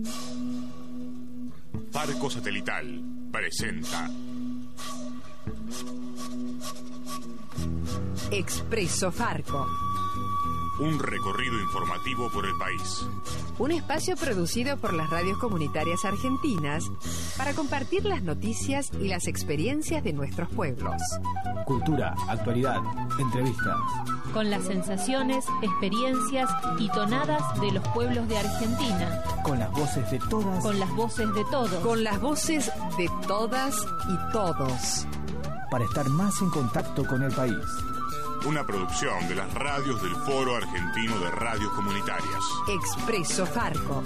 Farco Satelital presenta Expreso Farco. Un recorrido informativo por el país. Un espacio producido por las radios comunitarias argentinas para compartir las noticias y las experiencias de nuestros pueblos. Cultura, actualidad, entrevistas. Con las sensaciones, experiencias y tonadas de los pueblos de Argentina. Con las voces de todas. Con las voces de todos. Con las voces de todas y todos. Para estar más en contacto con el país. Una producción de las radios del Foro Argentino de Radios Comunitarias. Expreso Farco.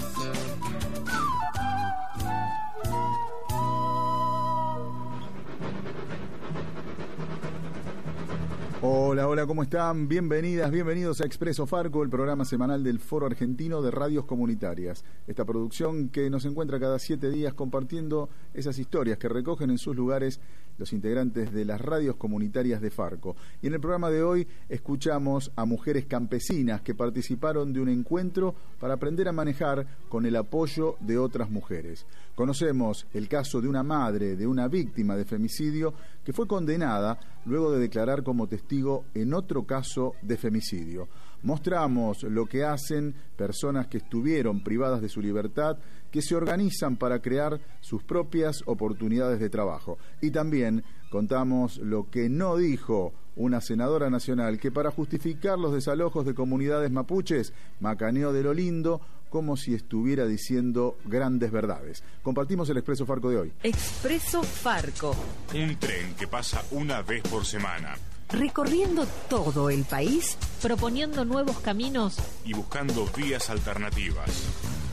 Hola, hola, ¿cómo están? Bienvenidas, bienvenidos a Expreso Farco, el programa semanal del Foro Argentino de Radios Comunitarias. Esta producción que nos encuentra cada 7 días compartiendo esas historias que recogen en sus lugares los integrantes de las radios comunitarias de Farco. Y en el programa de hoy escuchamos a mujeres campesinas que participaron de un encuentro para aprender a manejar con el apoyo de otras mujeres. Conocemos el caso de una madre de una víctima de femicidio que fue condenada luego de declarar como testigo en otro caso de femicidio. Mostramos lo que hacen personas que estuvieron privadas de su libertad, que se organizan para crear sus propias oportunidades de trabajo. Y también contamos lo que no dijo una senadora nacional que para justificar los desalojos de comunidades mapuches macaneó de lo lindo como si estuviera diciendo grandes verdades. Compartimos el Expreso Farco de hoy. Expreso Farco. Un tren que pasa una vez por semana. Recorriendo todo el país, proponiendo nuevos caminos y buscando vías alternativas.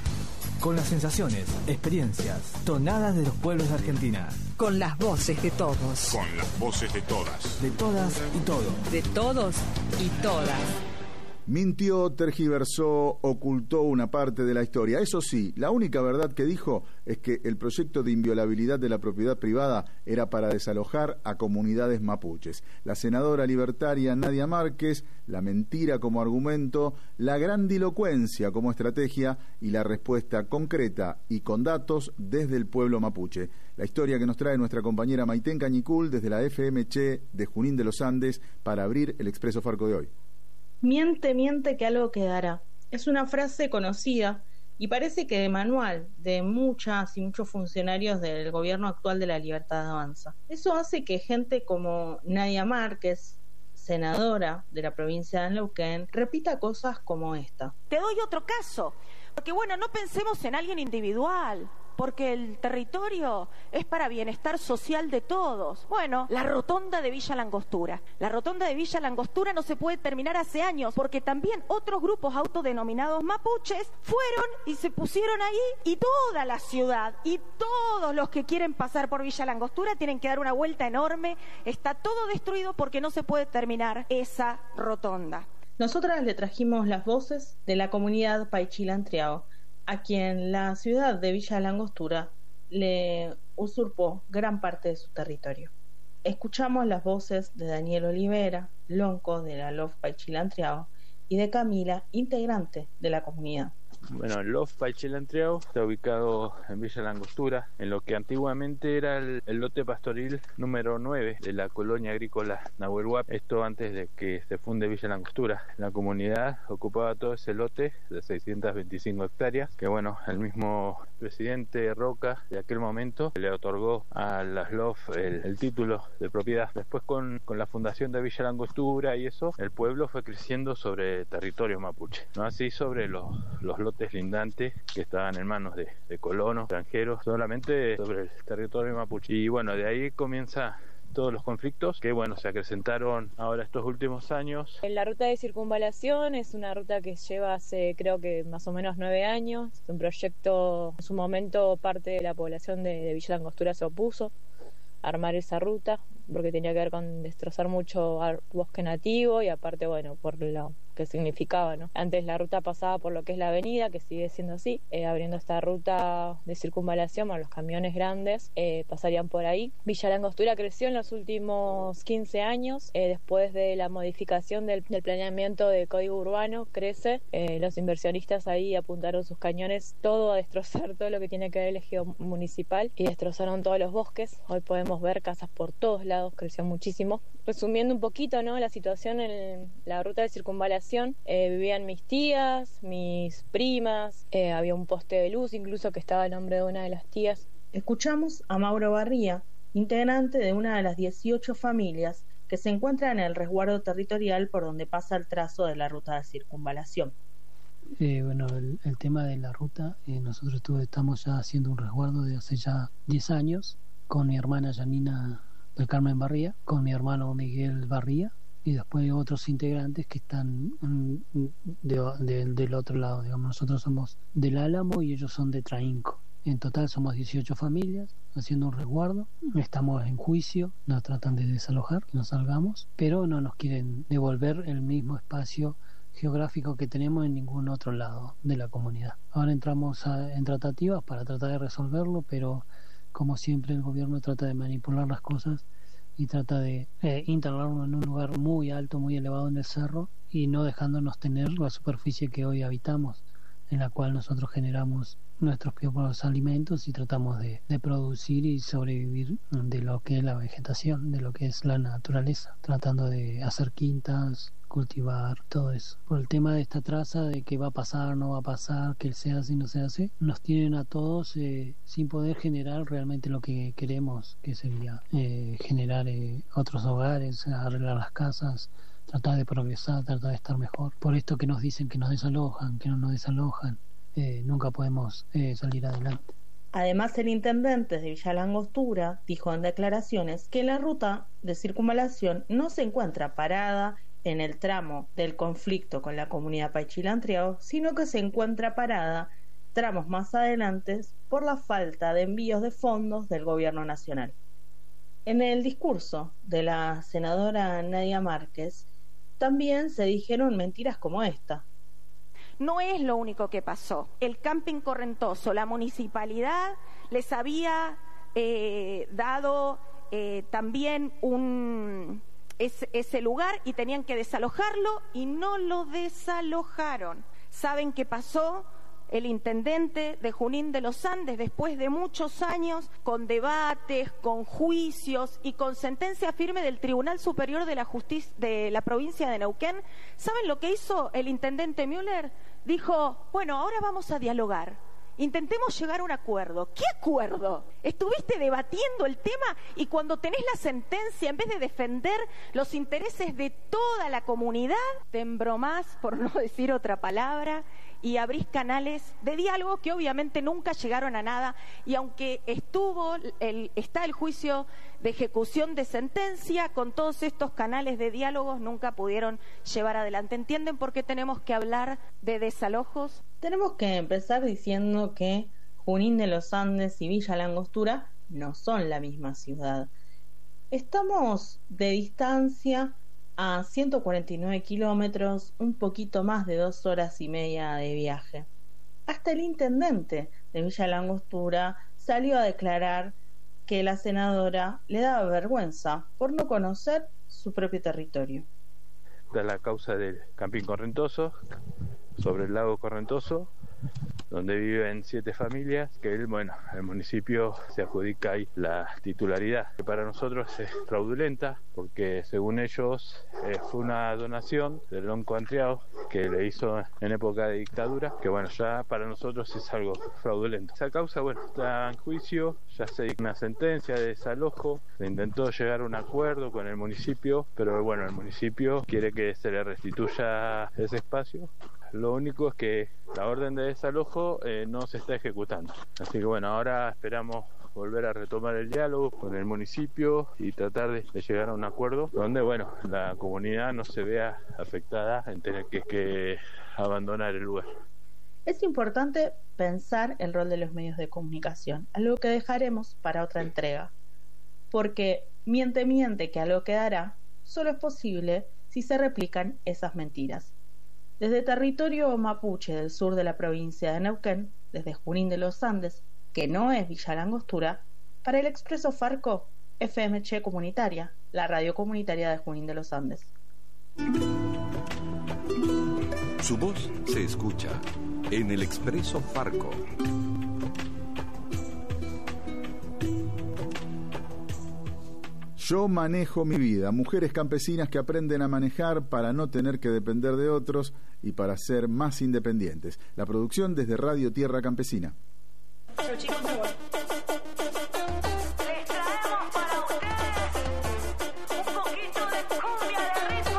Con las sensaciones, experiencias, tonadas de los pueblos de Argentina. Con las voces de todos. Con las voces de todas. De todas y todos. De todos y todas. Mintió, tergiversó, ocultó una parte de la historia. Eso sí, la única verdad que dijo es que el proyecto de inviolabilidad de la propiedad privada era para desalojar a comunidades mapuches. La senadora libertaria Nadia Márquez, la mentira como argumento, la grandilocuencia como estrategia y la respuesta concreta y con datos desde el pueblo mapuche. La historia que nos trae nuestra compañera Maitén Cañicul desde la FMC de Junín de los Andes para abrir el Expreso Farco de hoy. Miente, miente que algo quedará. Es una frase conocida y parece que de manual de muchas y muchos funcionarios del gobierno actual de la Libertad Avanza. Eso hace que gente como Nadia Márquez, senadora de la provincia de Neuquén, repita cosas como esta. Te doy otro caso, porque bueno, no pensemos en alguien individual, porque el territorio es para bienestar social de todos. Bueno, la rotonda de Villa Langostura. La rotonda de Villa Langostura no se puede terminar hace años, porque también otros grupos autodenominados mapuches fueron y se pusieron ahí, y toda la ciudad y todos los que quieren pasar por Villa Langostura tienen que dar una vuelta enorme. Está todo destruido porque no se puede terminar esa rotonda. Nosotras le trajimos las voces de la comunidad Paichilantriao, a quien la ciudad de Villa Langostura le usurpó gran parte de su territorio. Escuchamos las voces de Daniel Olivera, lonco de la LOF Paichilantriao, y de Camila, integrante de la comunidad. Bueno, el LOF Paichilantriao está ubicado en Villa Langostura, en lo que antiguamente era el lote pastoril número 9 de la colonia agrícola Nahuel Huapi. Esto antes de que se funde Villa Langostura. La comunidad ocupaba todo ese lote de 625 hectáreas, que bueno, el mismo presidente Roca de aquel momento le otorgó a las LOF el título de propiedad. Después con la fundación de Villa Langostura y eso, el pueblo fue creciendo sobre territorio mapuche, no así sobre los lotes lindantes que estaban en manos de colonos, extranjeros, solamente sobre el territorio mapuche. Y bueno, de ahí comienza todos los conflictos que bueno se acrecentaron ahora estos últimos años. La ruta de circunvalación es una ruta que lleva hace creo que más o menos 9 años. Es un proyecto, en su momento parte de la población de Villa Langostura se opuso a armar esa ruta porque tenía que ver con destrozar mucho bosque nativo y aparte bueno por que significaba, ¿no? Antes la ruta pasaba por lo que es la avenida, que sigue siendo así, abriendo esta ruta de circunvalación, los camiones grandes pasarían por ahí. Villa Langostura creció en los últimos 15 años, después de la modificación del planeamiento de código urbano, crece, los inversionistas ahí apuntaron sus cañones todo a destrozar todo lo que tiene que ver el ejido municipal y destrozaron todos los bosques. Hoy podemos ver casas por todos lados, creció muchísimo. Resumiendo un poquito, ¿no?, la situación en la ruta de circunvalación, vivían mis tías, mis primas, había un poste de luz incluso que estaba a nombre de una de las tías. Escuchamos a Mauro Barría, integrante de una de las 18 familias que se encuentran en el resguardo territorial por donde pasa el trazo de la ruta de circunvalación. Bueno, el tema de la ruta, nosotros estamos ya haciendo un resguardo de hace ya 10 años con mi hermana Janina del Carmen Barría, con mi hermano Miguel Barría y después otros integrantes que están del otro lado. Digamos, nosotros somos del Álamo y ellos son de Trainco. En total somos 18 familias haciendo un resguardo. Estamos en juicio, nos tratan de desalojar, que nos salgamos, pero no nos quieren devolver el mismo espacio geográfico que tenemos en ningún otro lado de la comunidad. Ahora entramos en tratativas para tratar de resolverlo, pero como siempre el gobierno trata de manipular las cosas y trata de instalarnos en un lugar muy alto, muy elevado en el cerro y no dejándonos tener la superficie que hoy habitamos, en la cual nosotros generamos nuestros propios alimentos y tratamos de producir y sobrevivir de lo que es la vegetación, de lo que es la naturaleza, tratando de hacer quintas, cultivar, todo eso. Por el tema de esta traza, de que va a pasar, no va a pasar, que se hace y no se hace, nos tienen a todos sin poder generar realmente lo que queremos, que sería generar otros hogares, arreglar las casas, tratar de progresar, tratar de estar mejor. Por esto que nos dicen que nos desalojan, que no nos desalojan, nunca podemos salir adelante. Además, el intendente de Villa Langostura dijo en declaraciones que la ruta de circunvalación no se encuentra parada en el tramo del conflicto con la comunidad Paichilantriao, sino que se encuentra parada tramos más adelante por la falta de envíos de fondos del gobierno nacional. En el discurso de la senadora Nadia Márquez también se dijeron mentiras como esta. No es lo único que pasó. El camping Correntoso, la municipalidad les había dado también ese lugar y tenían que desalojarlo y no lo desalojaron. ¿Saben qué pasó? El intendente de Junín de los Andes, después de muchos años, con debates, con juicios y con sentencia firme del Tribunal Superior de la Justicia de la provincia de Neuquén, ¿saben lo que hizo el intendente Müller? Dijo, bueno, ahora vamos a dialogar. Intentemos llegar a un acuerdo. ¿Qué acuerdo? Estuviste debatiendo el tema y cuando tenés la sentencia, en vez de defender los intereses de toda la comunidad, te embromás, por no decir otra palabra, y abrís canales de diálogo que obviamente nunca llegaron a nada. Y aunque está el juicio de ejecución de sentencia, con todos estos canales de diálogos nunca pudieron llevar adelante. ¿Entienden por qué tenemos que hablar de desalojos? Tenemos que empezar diciendo que Junín de los Andes y Villa Langostura no son la misma ciudad. Estamos de distancia a 149 kilómetros, un poquito más de 2 horas y media de viaje. Hasta el intendente de Villa Langostura salió a declarar que la senadora le daba vergüenza por no conocer su propio territorio. Está la causa del Campín Correntoso, sobre el lago Correntoso, donde viven 7 familias, que el municipio se adjudica ahí la titularidad, que para nosotros es fraudulenta, porque según ellos fue una donación del Lonco Antriao que le hizo en época de dictadura, que ya para nosotros es algo fraudulento. Esa causa, está en juicio, ya se dio una sentencia de desalojo, se intentó llegar a un acuerdo con el municipio, pero el municipio quiere que se le restituya ese espacio. Lo único es que la orden de desalojo no se está ejecutando. Así que ahora esperamos volver a retomar el diálogo con el municipio y tratar de llegar a un acuerdo donde la comunidad no se vea afectada en tener que abandonar el lugar. Es importante pensar el rol de los medios de comunicación, algo que dejaremos para otra entrega, porque miente que algo quedará, solo es posible si se replican esas mentiras. Desde territorio mapuche del sur de la provincia de Neuquén, desde Junín de los Andes, que no es Villa Langostura, para el Expreso Farco, FMC Comunitaria, la radio comunitaria de Junín de los Andes. Su voz se escucha en el Expreso Farco. Yo manejo mi vida. Mujeres campesinas que aprenden a manejar para no tener que depender de otros y para ser más independientes. La producción desde Radio Tierra Campesina. Les traemos para ustedes un poquito de cumbia de ritmo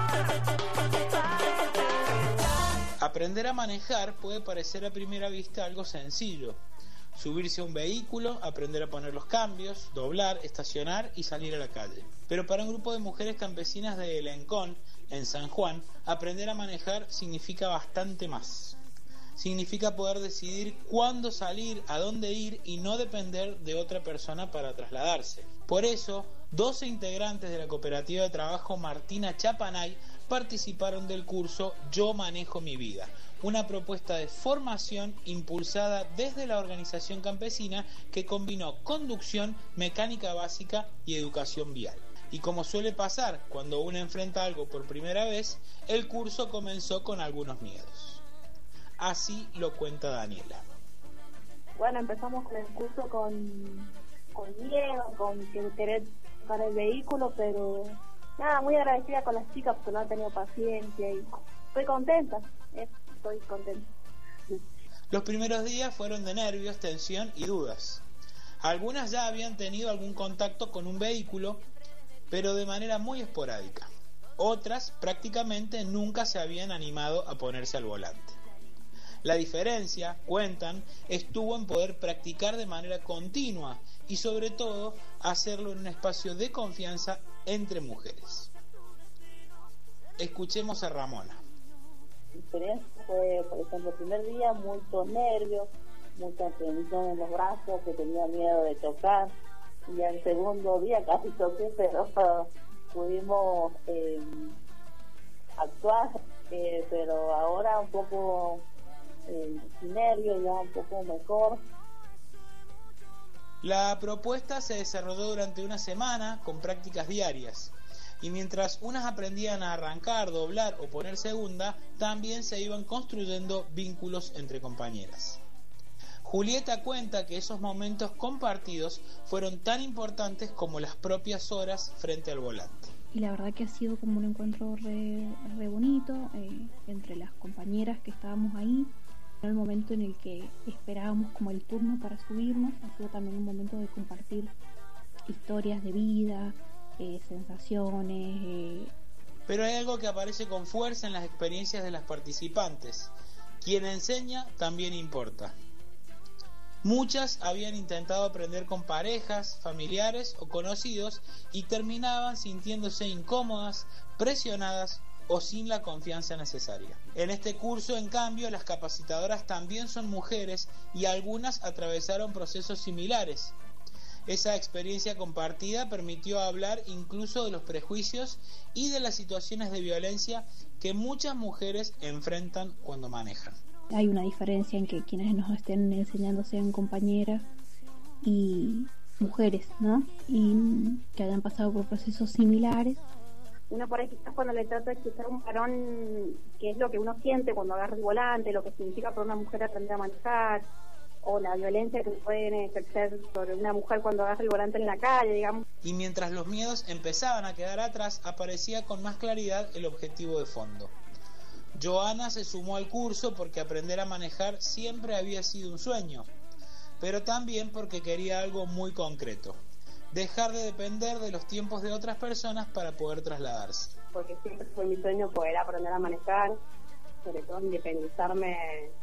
sabor. Aprender a manejar puede parecer a primera vista algo sencillo. Subirse a un vehículo, aprender a poner los cambios, doblar, estacionar y salir a la calle. Pero para un grupo de mujeres campesinas de Lencón, en San Juan, aprender a manejar significa bastante más. Significa poder decidir cuándo salir, a dónde ir y no depender de otra persona para trasladarse. Por eso, 12 integrantes de la cooperativa de trabajo Martina Chapanay participaron del curso Yo Manejo Mi Vida, una propuesta de formación impulsada desde la organización campesina que combinó conducción, mecánica básica y educación vial. Y como suele pasar cuando uno enfrenta algo por primera vez, el curso comenzó con algunos miedos. Así lo cuenta Daniela. Bueno, empezamos con el curso con miedo, con querer tocar el vehículo, pero nada, muy agradecida con las chicas porque no han tenido paciencia y estoy contenta. Estoy contenta. Los primeros días fueron de nervios, tensión y dudas. Algunas ya habían tenido algún contacto con un vehículo, pero de manera muy esporádica. Otras prácticamente nunca se habían animado a ponerse al volante. La diferencia, cuentan, estuvo en poder practicar de manera continua y sobre todo hacerlo en un espacio de confianza entre mujeres. Escuchemos a Ramona. Mi experiencia fue, por ejemplo, el primer día mucho nervios, mucha tensión en los brazos, que tenía miedo de chocar, y el segundo día casi choqué, pero pudimos actuar, pero ahora un poco sin nervios, ya un poco mejor. La propuesta se desarrolló durante una semana con prácticas diarias. Y mientras unas aprendían a arrancar, doblar o poner segunda, también se iban construyendo vínculos entre compañeras. Julieta cuenta que esos momentos compartidos fueron tan importantes como las propias horas frente al volante. Y la verdad que ha sido como un encuentro re bonito entre las compañeras que estábamos ahí. En el momento en el que esperábamos como el turno para subirnos, ha sido también un momento de compartir historias de vida, sensaciones. Pero hay algo que aparece con fuerza en las experiencias de las participantes. Quien enseña también importa. Muchas habían intentado aprender con parejas, familiares o conocidos y terminaban sintiéndose incómodas, presionadas o sin la confianza necesaria. En este curso, en cambio, las capacitadoras también son mujeres y algunas atravesaron procesos similares. Esa experiencia compartida permitió hablar incluso de los prejuicios y de las situaciones de violencia que muchas mujeres enfrentan cuando manejan. Hay una diferencia en que quienes nos estén enseñando sean compañeras y mujeres, ¿no? Y que hayan pasado por procesos similares. Uno por ahí quizás cuando le trata de explicar a un varón qué es lo que uno siente cuando agarra el volante, lo que significa para una mujer aprender a manejar, o la violencia que pueden ejercer sobre una mujer cuando agarra el volante en la calle, digamos. Y mientras los miedos empezaban a quedar atrás, aparecía con más claridad el objetivo de fondo. Joana se sumó al curso porque aprender a manejar siempre había sido un sueño, pero también porque quería algo muy concreto: dejar de depender de los tiempos de otras personas para poder trasladarse. Porque siempre fue mi sueño poder aprender a manejar, sobre todo independizarme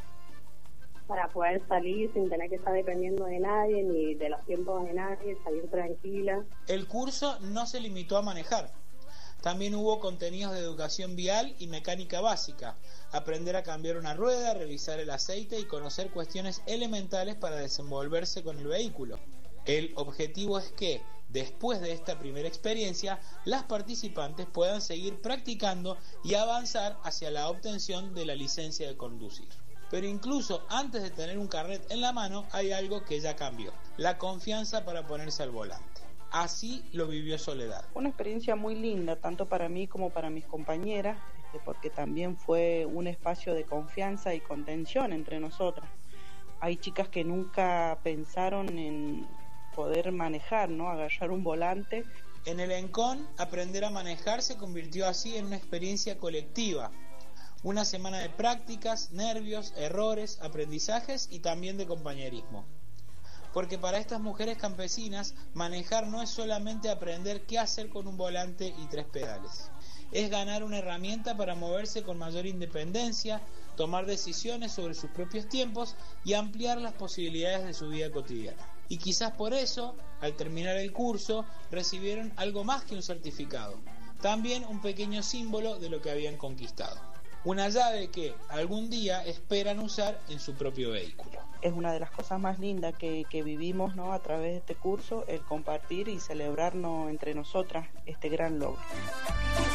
para poder salir sin tener que estar dependiendo de nadie ni de los tiempos de nadie, salir tranquila. El curso no se limitó a manejar. También hubo contenidos de educación vial y mecánica básica, aprender a cambiar una rueda, revisar el aceite y conocer cuestiones elementales para desenvolverse con el vehículo. El objetivo es que, después de esta primera experiencia, las participantes puedan seguir practicando y avanzar hacia la obtención de la licencia de conducir. Pero incluso antes de tener un carnet en la mano, hay algo que ya cambió: la confianza para ponerse al volante. Así lo vivió Soledad. Una experiencia muy linda, tanto para mí como para mis compañeras, porque también fue un espacio de confianza y contención entre nosotras. Hay chicas que nunca pensaron en poder manejar, ¿no? Agarrar un volante. En el ENCON, aprender a manejar se convirtió así en una experiencia colectiva. Una semana de prácticas, nervios, errores, aprendizajes y también de compañerismo. Porque para estas mujeres campesinas, manejar no es solamente aprender qué hacer con un volante y 3 pedales. Es ganar una herramienta para moverse con mayor independencia, tomar decisiones sobre sus propios tiempos y ampliar las posibilidades de su vida cotidiana. Y quizás por eso, al terminar el curso, recibieron algo más que un certificado, también un pequeño símbolo de lo que habían conquistado. Una llave que algún día esperan usar en su propio vehículo. Es una de las cosas más lindas que vivimos, ¿no? A través de este curso, el compartir y celebrarnos entre nosotras este gran logro.